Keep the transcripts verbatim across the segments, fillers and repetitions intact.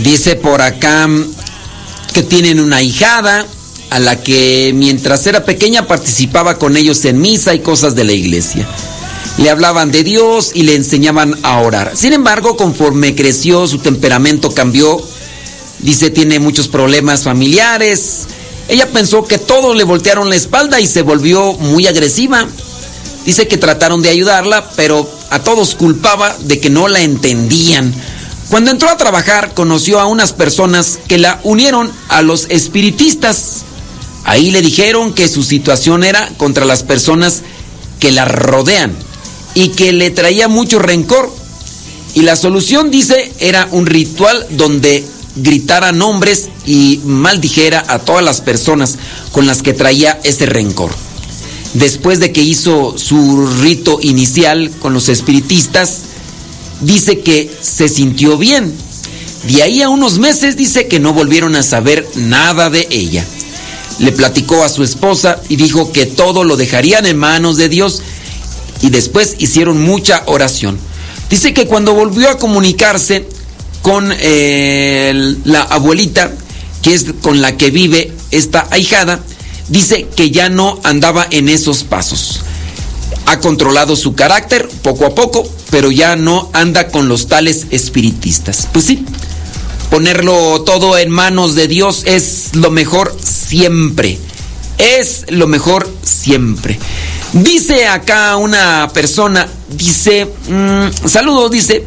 Dice por acá que tienen una ahijada a la que mientras era pequeña participaba con ellos en misa y cosas de la iglesia. Le hablaban de Dios y le enseñaban a orar. Sin embargo, conforme creció, su temperamento cambió. Dice, tiene muchos problemas familiares. Ella pensó que todos le voltearon la espalda y se volvió muy agresiva. Dice que trataron de ayudarla, pero a todos culpaba de que no la entendían. Cuando entró a trabajar, conoció a unas personas que la unieron a los espiritistas. Ahí le dijeron que su situación era contra las personas que la rodean y que le traía mucho rencor. Y la solución, dice, era un ritual donde gritara nombres y maldijera a todas las personas con las que traía ese rencor. Después de que hizo su rito inicial con los espiritistas, dice que se sintió bien. De ahí a unos meses dice que no volvieron a saber nada de ella. Le platicó a su esposa y dijo que todo lo dejarían en manos de Dios, y después hicieron mucha oración. Dice que cuando volvió a comunicarse con eh, la abuelita, que es con la que vive esta ahijada, dice que ya no andaba en esos pasos. Ha controlado su carácter poco a poco, pero ya no anda con los tales espiritistas. Pues sí, ponerlo todo en manos de Dios es lo mejor siempre. Es lo mejor siempre. Dice acá una persona, dice, mmm, saludos, dice,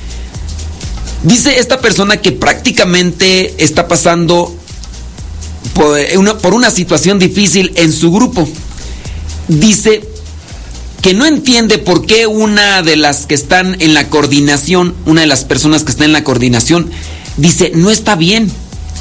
dice esta persona que prácticamente está pasando por una, por una situación difícil en su grupo. Dice que no entiende por qué una de las que están en la coordinación, una de las personas que está en la coordinación, dice, no está bien.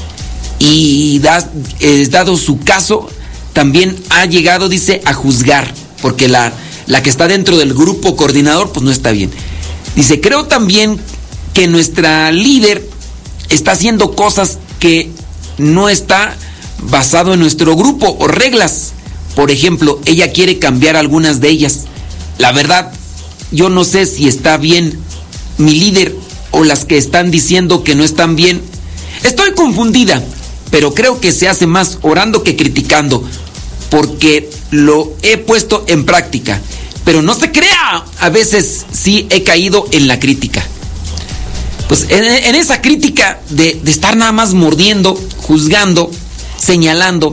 Y da, eh, dado su caso, también ha llegado, dice, a juzgar, porque la, la que está dentro del grupo coordinador, pues no está bien. Dice, creo también que nuestra líder está haciendo cosas que no está basado en nuestro grupo o reglas. Por ejemplo, ella quiere cambiar algunas de ellas. La verdad, yo no sé si está bien mi líder o las que están diciendo que no están bien. Estoy confundida, pero creo que se hace más orando que criticando, porque lo he puesto en práctica. Pero no se crea, a veces sí he caído en la crítica. Pues en, en esa crítica de, de estar nada más mordiendo, juzgando, señalando.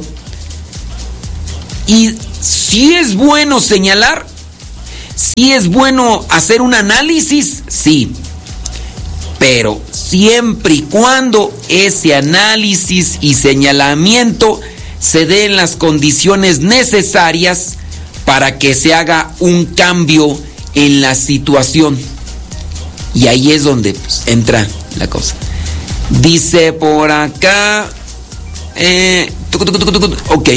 Y si es bueno señalar, si es bueno hacer un análisis, sí. Pero siempre y cuando ese análisis y señalamiento se dé en las condiciones necesarias para que se haga un cambio en la situación. Y ahí es donde pues, entra la cosa. Dice por acá, eh, ok,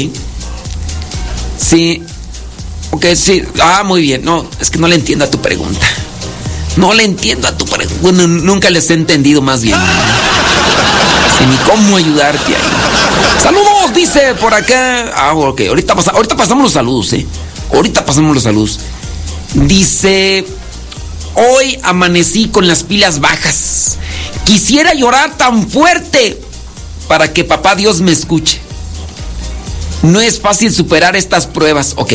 sí, ok, sí, ah, muy bien. No, es que no le entiendo a tu pregunta. No le entiendo a tu pregunta. Bueno, nunca les he entendido más bien. No sé ni cómo ayudarte ahí. Saludos, dice por acá. Ah, ok, ahorita, pasa, ahorita pasamos los saludos, eh. Ahorita pasamos los saludos. Dice, hoy amanecí con las pilas bajas. Quisiera llorar tan fuerte para que papá Dios me escuche. No es fácil superar estas pruebas. Ok.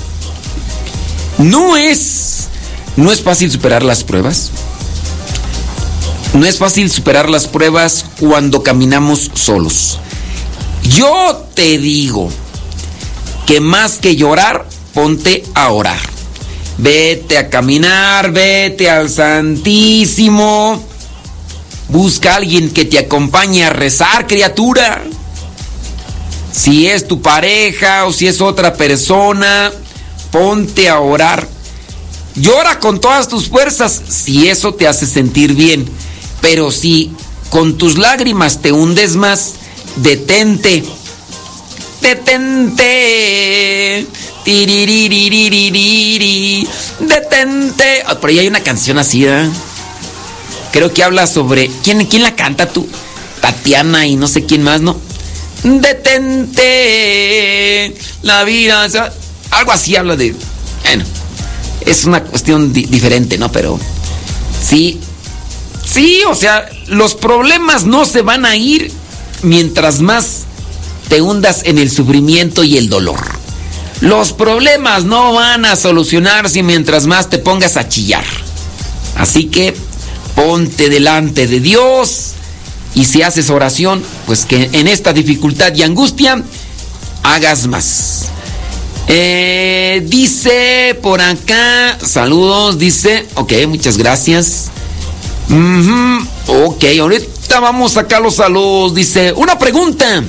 No es, no es fácil superar las pruebas. No es fácil superar las pruebas cuando caminamos solos. Yo te digo que más que llorar, ponte a orar. Vete a caminar, vete al Santísimo. Busca a alguien que te acompañe a rezar, criatura. Si es tu pareja o si es otra persona, ponte a orar. Llora con todas tus fuerzas si eso te hace sentir bien. Pero si con tus lágrimas te hundes más, detente. Detente. Tiriririririririri. Detente. Oh, por ahí hay una canción así, ¿eh? Creo que habla sobre... ¿Quién, quién la canta tú? Tatiana y no sé quién más, ¿no? Detente. La vida... O sea, algo así habla de... Bueno, es una cuestión di- diferente, ¿no? Pero... Sí... Sí, o sea, los problemas no se van a ir mientras más te hundas en el sufrimiento y el dolor. Los problemas no van a solucionarse mientras más te pongas a chillar. Así que ponte delante de Dios y si haces oración, pues que en esta dificultad y angustia hagas más. Eh, dice por acá, saludos, dice, ok, muchas gracias. Uh-huh, ok, ahorita vamos a sacar los saludos. Dice, una pregunta.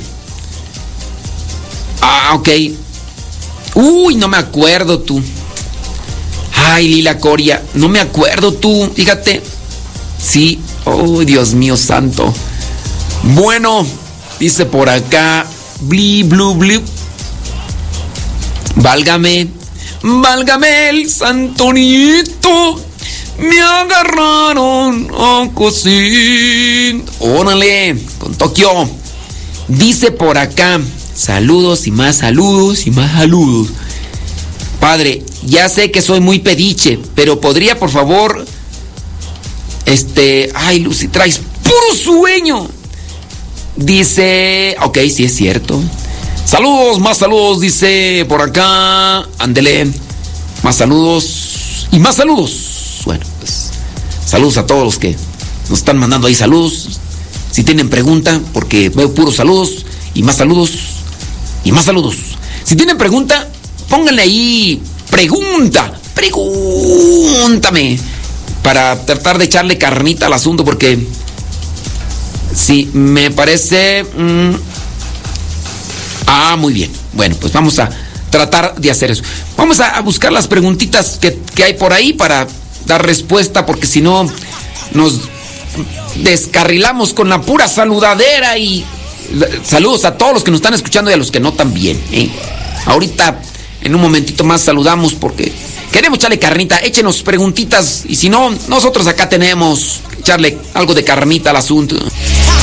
Ah, ok. Uy, no me acuerdo tú. Ay, Lila Coria, no me acuerdo tú, fíjate. Sí, oh, Dios mío santo. Bueno, dice por acá, bli, blu, blu. Válgame, válgame el santonito. Me agarraron a cosín. Órale, con Tokio. Dice por acá, saludos y más saludos y más saludos. Padre, ya sé que soy muy pediche, pero podría por favor, este, ay Lucy, traes puro sueño. Dice, ok, sí es cierto. Saludos, más saludos, dice por acá. Ándele, más saludos y más saludos. Bueno, pues saludos a todos los que nos están mandando ahí saludos. Si tienen pregunta, porque veo puros saludos y más saludos y más saludos. Si tienen pregunta, pónganle ahí pregunta, pregúntame, para tratar de echarle carnita al asunto, porque sí, me parece... Mmm, ah, muy bien. Bueno, pues vamos a tratar de hacer eso. Vamos a, a buscar las preguntitas que, que hay por ahí para dar respuesta, porque si no nos descarrilamos con la pura saludadera. Y saludos a todos los que nos están escuchando y a los que no también, ¿eh? Ahorita en un momentito más saludamos porque queremos echarle carnita. Échenos preguntitas y si no, nosotros acá tenemos que echarle algo de carnita al asunto.